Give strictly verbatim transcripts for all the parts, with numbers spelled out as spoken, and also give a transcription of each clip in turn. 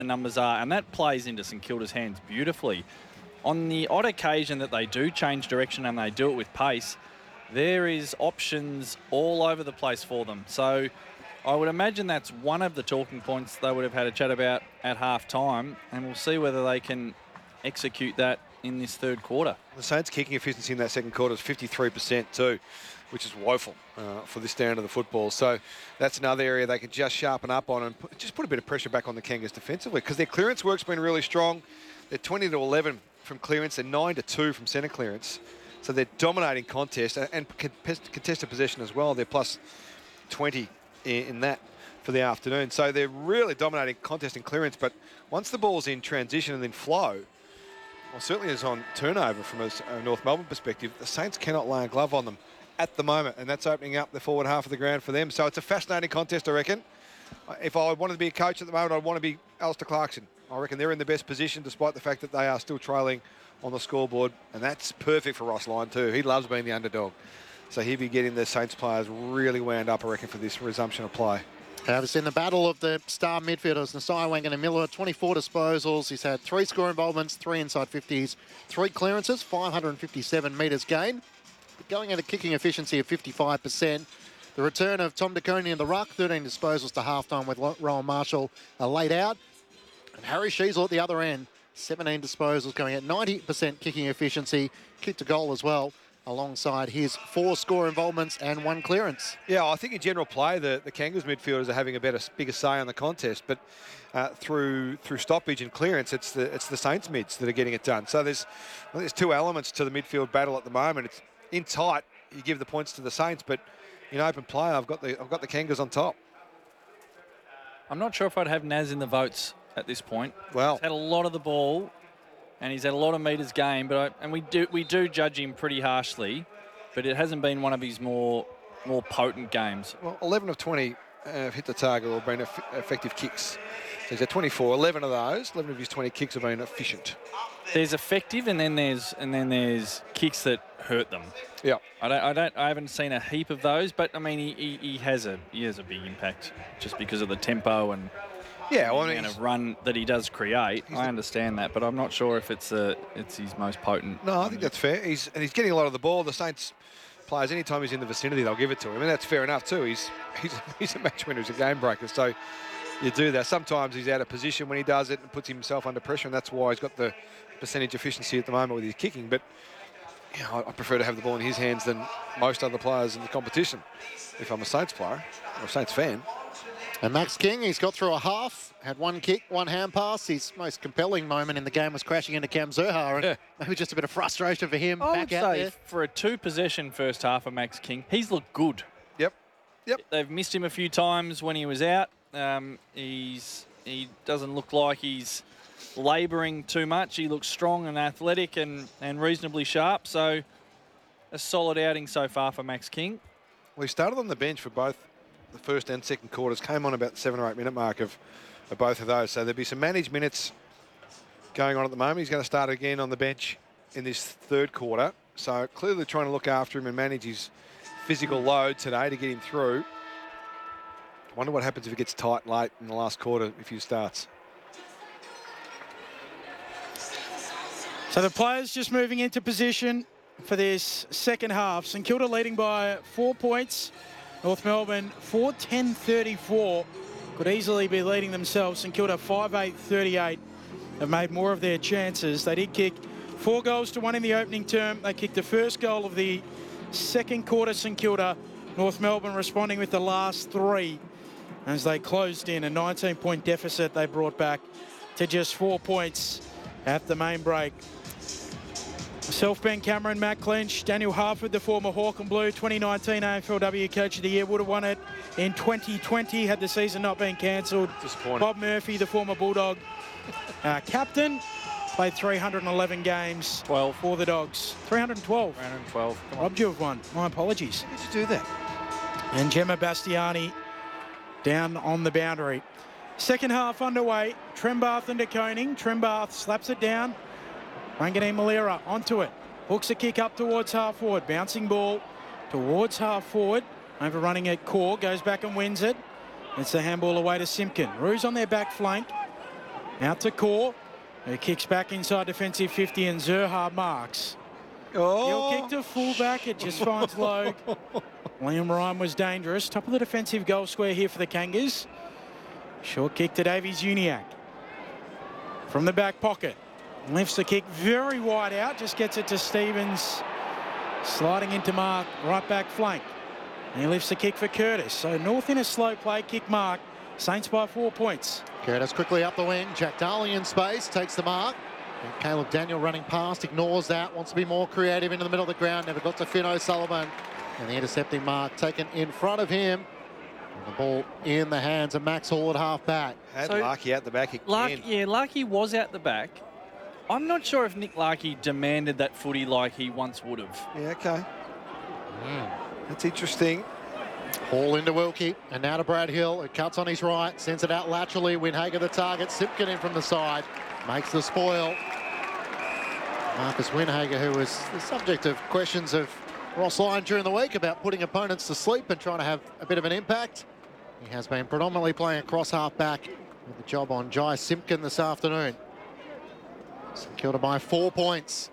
the numbers are, and that plays into St Kilda's hands beautifully. On the odd occasion that they do change direction and they do it with pace, there is options all over the place for them. So I would imagine that's one of the talking points they would have had a chat about at half-time, and we'll see whether they can execute that in this third quarter. The Saints' kicking efficiency in that second quarter is fifty-three percent too, which is woeful uh, for this down of the football. So that's another area they can just sharpen up on and put, just put a bit of pressure back on the Kangas defensively, because their clearance work's been really strong. They're twenty to eleven from clearance, they're nine to two from centre clearance. So they're dominating contest and contested possession as well. They're plus twenty in that for the afternoon. So they're really dominating contest and clearance, but once the ball's in transition and then flow, well, certainly is on turnover from a North Melbourne perspective, the Saints cannot lay a glove on them at the moment, and that's opening up the forward half of the ground for them. So it's a fascinating contest, I reckon. If I wanted to be a coach at the moment, I'd want to be Alistair Clarkson. I reckon they're in the best position despite the fact that they are still trailing on the scoreboard, and that's perfect for Ross Lyon too. He loves being the underdog. So he'll be getting the Saints players really wound up, I reckon, for this resumption of play. It's in the battle of the star midfielders, Nasai Wanganamilua, twenty-four disposals. He's had three score involvements, three inside fifties, three clearances, five hundred fifty-seven metres gain. Going at a kicking efficiency of fifty-five percent. The return of Tom DeConey in the ruck, thirteen disposals to half-time with Rowan Marshall uh, laid out. And Harry Sheasel at the other end, seventeen disposals, going at ninety percent kicking efficiency, kicked a goal as well, alongside his four score involvements and one clearance. Yeah, I think in general play, the, the Kangas midfielders are having a better, bigger say on the contest, but uh, through through stoppage and clearance, it's the it's the Saints mids that are getting it done. So there's well, there's two elements to the midfield battle at the moment. It's in tight, you give the points to the Saints, but in open play, I've got the I've got the Kangas on top. I'm not sure if I'd have Naz in the votes at this point. Well, he's had a lot of the ball, and he's had a lot of metres gained, but I, and we do we do judge him pretty harshly, but it hasn't been one of his more more potent games. Well, eleven of twenty have hit the target or been eff effective kicks. So he's at twenty-four. eleven of those, eleven of his twenty kicks have been efficient. There's effective, and then there's and then there's kicks that hurt them. Yeah, I don't, I don't, I haven't seen a heap of those, but I mean, he, he, he has a he has a big impact just because of the tempo and yeah, well, the I mean, amount of run that he does create. I understand that, but I'm not sure if it's a it's his most potent. No, I think that's fair. He's and he's getting a lot of the ball. The Saints players, anytime he's in the vicinity, they'll give it to him, and that's fair enough too. He's he's he's a match winner, he's a game breaker, so you do that. Sometimes he's out of position when he does it and puts himself under pressure, and that's why he's got the percentage efficiency at the moment with his kicking. But you know, I prefer to have the ball in his hands than most other players in the competition if I'm a Saints player or a Saints fan. And Max King, he's got through a half, had one kick, one hand pass. His most compelling moment in the game was crashing into Cam Zurhaar, and yeah. maybe just a bit of frustration for him. I back would out say there. for a two-possession first half of Max King, he's looked good. Yep, yep. They've missed him a few times when he was out. Um, he's he doesn't look like he's labouring too much. He looks strong and athletic and, and reasonably sharp. So a solid outing so far for Max King. Well, he started on the bench for both the first and second quarters, came on about the seven or eight minute mark of, of both of those. So there'll be some managed minutes going on at the moment. He's going to start again on the bench in this third quarter. So clearly trying to look after him and manage his physical load today to get him through. I wonder what happens if it gets tight late in the last quarter if he starts. So the players just moving into position for this second half. St Kilda leading by four points. North Melbourne four ten thirty-four. Could easily be leading themselves. St Kilda five eight thirty-eight have made more of their chances. They did kick four goals to one in the opening term. They kicked the first goal of the second quarter, St Kilda. North Melbourne responding with the last three as they closed in a nineteen point deficit. They brought back to just four points at the main break. Myself, Ben Cameron, Matt Clinch, Daniel Harford, the former Hawk and Blue, twenty nineteen A F L W Coach of the Year, would have won it in twenty twenty had the season not been cancelled. Bob Murphy, the former Bulldog uh, captain, played three hundred eleven games twelve for the Dogs. three hundred twelve. three hundred twelve. Come on. Robbed you of one. My apologies. How did you do that? And Gemma Bastiani down on the boundary. Second half underway. Trembath and DeConing. Trembath slaps it down. Wanganeen Malira onto it. Hooks a kick up towards half forward. Bouncing ball towards half forward. Overrunning it. Core goes back and wins it. It's the handball away to Simpkin. Roos on their back flank. Out to Core, who kicks back inside defensive fifty, and Zerha marks. Oh. He'll kick to fullback. It just finds Logue. Liam Ryan was dangerous. Top of the defensive goal square here for the Kangas. Short kick to Davies Uniacke. From the back pocket. Lifts the kick very wide out. Just gets it to Stevens. Sliding into Mark. Right back flank. And he lifts the kick for Curtis. So North in a slow play. Kick mark. Saints by four points. Curtis quickly up the wing. Jack Darling in space. Takes the mark. And Caleb Daniel running past. Ignores that. Wants to be more creative into the middle of the ground. Never got to Finn O'Sullivan. And the intercepting mark taken in front of him. And the ball in the hands of Max Hall at half back. Had So, Larkey out the back again. Lark, yeah, Larkey was out the back. I'm not sure if Nick Larkey demanded that footy like he once would have. Yeah, okay. Mm. That's interesting. Hall into Wilkie, and now to Brad Hill. It cuts on his right, sends it out laterally. Winhager the target. Simpkin in from the side, makes the spoil. Marcus Winhager, who was the subject of questions of Ross Lyon during the week about putting opponents to sleep and trying to have a bit of an impact. He has been predominantly playing across half back with the job on Jai Simpkin this afternoon. St Kilda by four points.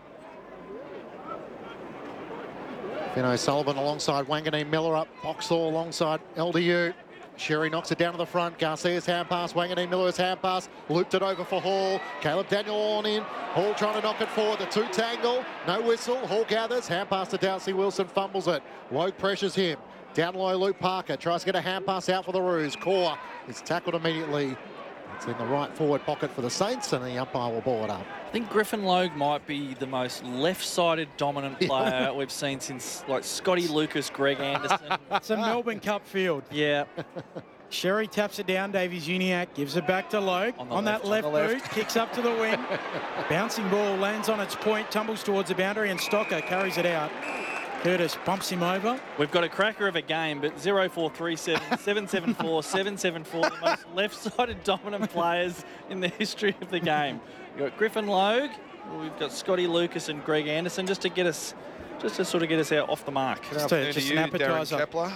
Finn O'Sullivan alongside Wanganeen Miller up. Boxall alongside L D U. Sherry knocks it down to the front. Garcia's hand pass. Wanganeen Miller's hand pass. Looped it over for Hall. Caleb Daniel on in. Hall trying to knock it forward. The two tangle. No whistle. Hall gathers. Hand pass to Darcy Wilson. Fumbles it. Logue pressures him. Down low, Luke Parker tries to get a hand pass out for the Roos. Core is tackled immediately. It's in the right forward pocket for the Saints, and the umpire will ball it up. I think Griffin Logue might be the most left-sided dominant player we've seen since, like, Scotty Lucas, Greg Anderson. It's a Melbourne Cup field. Yeah. Sherry taps it down. Davies Uniacke gives it back to Logue. On On, the that left, left, on the boot, left. kicks up to the wing. Bouncing ball lands on its point, tumbles towards the boundary, and Stocker carries it out. Curtis bumps him over. We've got a cracker of a game, but zero four three seven, seven seven four, seven seven four, the most left-sided dominant players in the history of the game. We've got Griffin Logue, we've got Scotty Lucas and Greg Anderson, just to get us, just to sort of get us out off the mark. Just, a, just an appetizer. Kepler.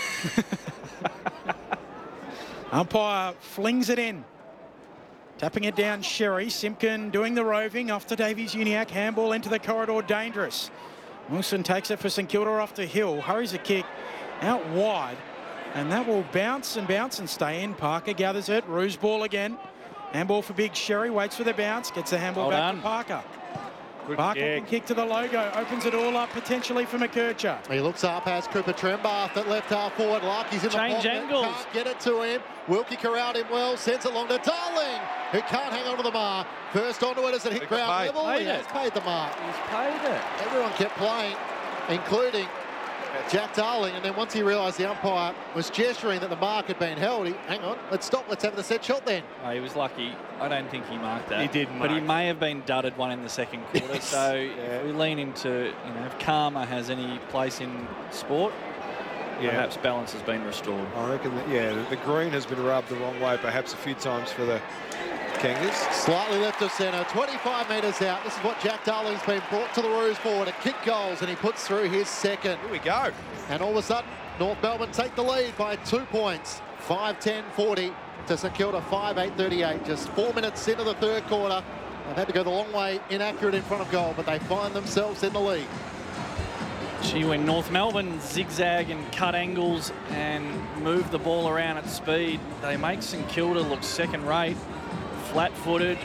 Umpire flings it in. Tapping it down, Sherry. Simpkin doing the roving. Off to Davies Uniacke. Handball into the corridor, dangerous. Wilson takes it for St Kilda off to Hill. Hurries a kick out wide. And that will bounce and bounce and stay in. Parker gathers it. Roos ball again. Handball for Big Sherry. Waits for the bounce. Gets the handball Well back done. to Parker. Good Parker kick. can kick to the logo. Opens it all up potentially for McKercher. He looks up, has Cooper Trembath at left half forward. Larky's in Change the pocket. angles. Can't get it to him. Wilkie corralled him well. Sends it long to Darling, who can't hang on to the mark. First onto it as it hit He ground paid. level. Paid He has it. paid the mark. He's paid it. Everyone kept playing, including Jack Darling, and then once he realised the umpire was gesturing that the mark had been held, he, hang on, let's stop, let's have the set shot then. Oh, he was lucky. I don't think he marked that. He did But he mark. may have been dudded one in the second quarter. Yes. So Yeah. if we lean into, you know, if karma has any place in sport, Yeah. perhaps balance has been restored. I reckon that, yeah, the, the green has been rubbed the wrong way perhaps a few times for the Kangas. Slightly left of centre, twenty-five metres out. This is what Jack Darling's been brought to the Roos for, to kick goals, and he puts through his second. Here we go. And all of a sudden, North Melbourne take the lead by two points. five ten forty to St Kilda, five eight thirty-eight. Just four minutes into the third quarter. They've had to go the long way, inaccurate in front of goal, but they find themselves in the lead. Gee, when North Melbourne zigzag and cut angles and move the ball around at speed, they make St Kilda look second-rate, flat-footed,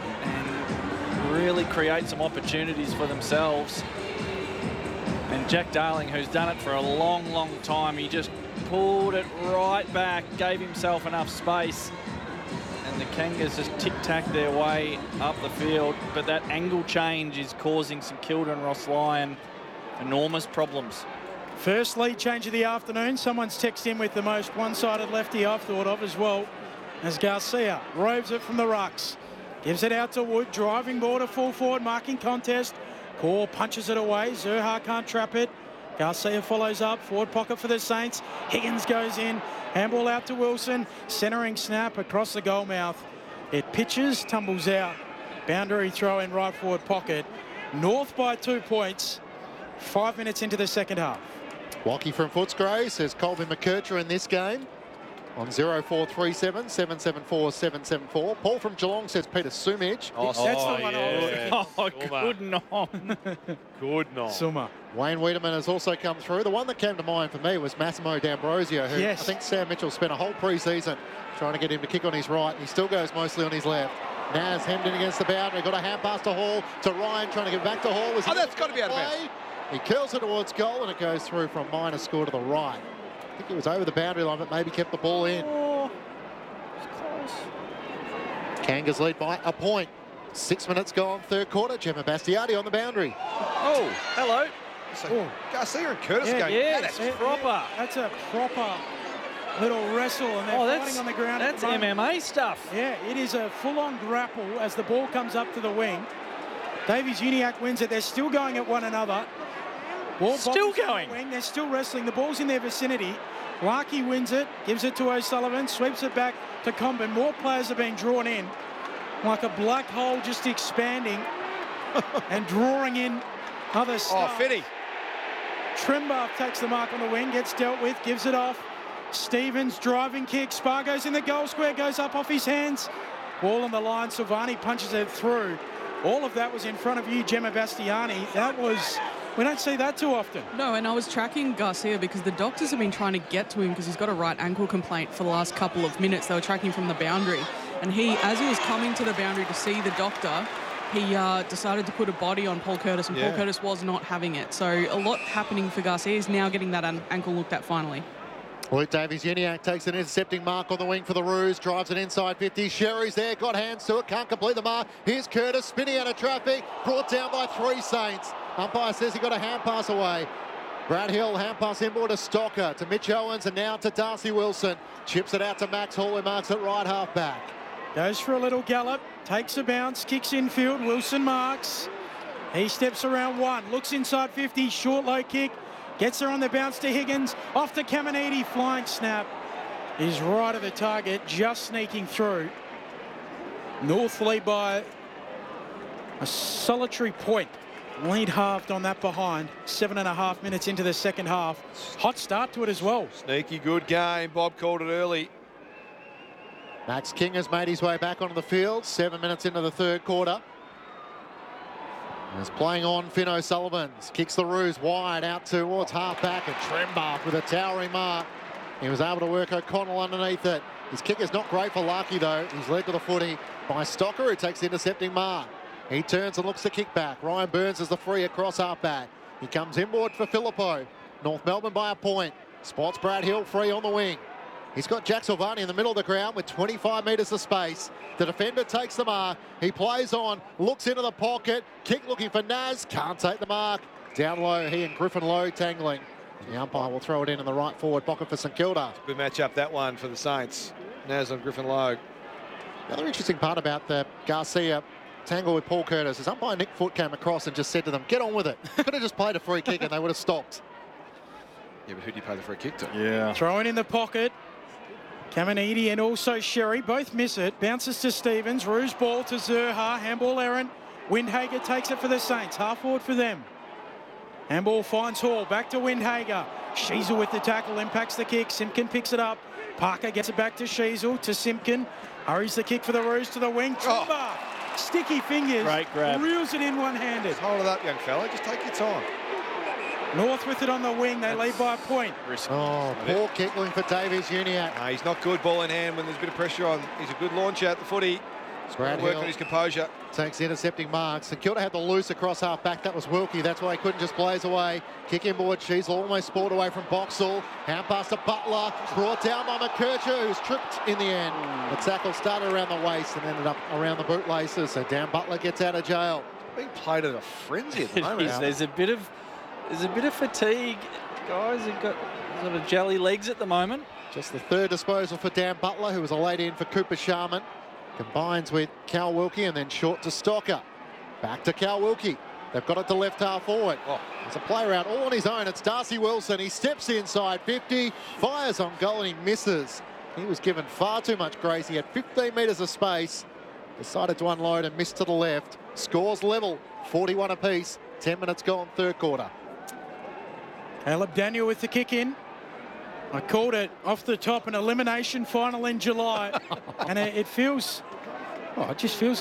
and really create some opportunities for themselves. And Jack Darling, who's done it for a long, long time, he just pulled it right back, gave himself enough space, and the Kangas just tic-tac their way up the field. But that angle change is causing St Kilda and Ross Lyon enormous problems. First lead change of the afternoon. Someone's texted in with the most one-sided lefty I've thought of as well, as Garcia roves it from the rucks. Gives it out to Wood, driving ball to full forward, marking contest. Core punches it away. Zerha can't trap it. Garcia follows up. Forward pocket for the Saints. Higgins goes in. Handball out to Wilson. Centering snap across the goal mouth. It pitches, tumbles out. Boundary throw in right forward pocket. North by two points. Five minutes into the second half. Walkie from Footscray says Colby McKercher in this game. on zero four three seven, seven seven four, seven seven four. Paul from Geelong says Peter Sumich. Oh, That's the oh, one I was yeah. looking Oh, good nom. Good night. Summer. Wayne Wiedemann has also come through. The one that came to mind for me was Massimo D'Ambrosio, who Yes. I think Sam Mitchell spent a whole pre-season trying to get him to kick on his right. He still goes mostly on his left. Naz hemmed in against the boundary. Got a hand pass to Hall, to Ryan, trying to get back to Hall. Was he Oh, that's gotta be out of play? bounds. He curls it towards goal, and it goes through for a minor score to the right. I think it was over the boundary line, but maybe kept the ball in. Oh, it's close. Kangas lead by a point. Six minutes gone, third quarter. Gemma Bastiati on the boundary. Oh, hello. So, Garcia and Curtis Yeah, going, yeah, that is it's proper. That's a proper little wrestle, and they're Oh, fighting that's on the ground. at that's the M moment. M A stuff. Yeah, it is a full-on grapple as the ball comes up to the wing. Davies-Uniacke wins it. They're still going at one another. Ball Still bobbles on the going. wing. They're still wrestling. The ball's in their vicinity. Larkey wins it, gives it to O'Sullivan, sweeps it back to Comben. More players are being drawn in, like a black hole just expanding and drawing in other Oh, stuff. Fitty. Trimbar takes the mark on the wing, gets dealt with, gives it off. Stevens driving kick. Spargo's in the goal square, goes up off his hands. Ball on the line. Silvani punches it through. All of that was in front of you, Gemma Bastiani. That was, we don't see that too often. No, and I was tracking Garcia because the doctors have been trying to get to him because he's got a right ankle complaint for the last couple of minutes. They were tracking him from the boundary. And he, as he was coming to the boundary to see the doctor, he uh, decided to put a body on Paul Curtis, and Yeah. Paul Curtis was not having it. So a lot happening for Garcia. He's now getting that an- ankle looked at finally. Luke Davies-Uniacke takes an intercepting mark on the wing for the Roos, drives it inside fifty. Sherry's there, got hands to it, can't complete the mark. Here's Curtis spinning out of traffic, brought down by three Saints. Umpire says he got a hand pass away. Brad Hill, hand pass inboard to Stocker, to Mitch Owens, and now to Darcy Wilson. Chips it out to Max Hall, who marks it right half back. Goes for a little gallop, takes a bounce, kicks infield. Wilson marks. He steps around one, looks inside fifty, short low kick. Gets her on the bounce to Higgins, off to Caminiti, flying snap. Is right at the target, just sneaking through. North lead by a solitary point. Lead halved on that behind. Seven and a half minutes into the second half. Hot start to it as well. Sneaky good game. Bob called it early. Max King has made his way back onto the field, seven minutes into the third quarter. Is playing on Finn O'Sullivan, kicks the Roos wide out towards half-back, and Trembach with a towering mark. He was able to work O'Connell underneath it. His kick is not great for Larkey though. He's led to the footy by Stocker, who takes the intercepting mark. He turns and looks to kick back. Ryan Burns is the free across half-back. He comes inboard for Filippo. North Melbourne by a point. Spots Brad Hill free on the wing. He's got Jack Silvani in the middle of the ground with twenty-five metres of space. The defender takes the mark. He plays on, looks into the pocket. Kick looking for Naz. Can't take the mark. Down low, he and Griffin Lowe tangling. The umpire will throw it in in the right forward pocket for St Kilda. Good match up, that one, for the Saints. Naz on Griffin Logue. The other interesting part about the Garcia tangle with Paul Curtis is umpire Nick Foote came across and just said to them, get on with it. Could have just played a free kick and they would have stopped. Yeah, but who do you pay the free kick to? Yeah. Throwing in the pocket. Caminiti and also Sherry both miss it. Bounces to Stevens. Roos ball to Zerha. Handball errant. Windhager takes it for the Saints. Half forward for them. Handball finds Hall. Back to Windhager. Sheasel with the tackle. Impacts the kick. Simpkin picks it up. Parker gets it back to Sheasel. To Simpkin. Hurries the kick for the Roos to the wing. Oh. Trimbar. Sticky fingers. Great grab. Reels it in one-handed. Hold it up, young fella. Just take your time. North with it on the wing. They lead by a point. Risky. Oh, poor kickling for Davies-Uniacke. No, he's not good ball in hand when there's a bit of pressure on. He's a good launcher at the footy. He's got Brad to work Hill on his composure. takes the intercepting mark. St Kilda had the loose across half-back. That was Wilkie. That's why he couldn't just blaze away. Kick inboard. Sheasel almost spoiled away from Boxall. Hand pass to Butler. Brought down by McKercher, who's tripped in the end. The tackle started around the waist and ended up around the bootlaces. So Dan Butler gets out of jail. Being played at a frenzy at the It moment. is. There's a bit of there's a bit of fatigue, guys. Have got sort of jelly legs at the moment. Just the third disposal for Dan Butler, who was a late in for Cooper Sharman. Combines with Cal Wilkie and then short to Stocker. Back to Cal Wilkie. They've got it to left half forward. Oh. There's a player out all on his own. It's Darcy Wilson. He steps inside fifty, fires on goal and he misses. He was given far too much grace. He had fifteen metres of space. Decided to unload and missed to the left. Scores level, forty-one apiece. ten minutes gone, third quarter. Caleb Daniel with the kick in. I called it off the top, an elimination final in July. And it, it feels, oh, it just feels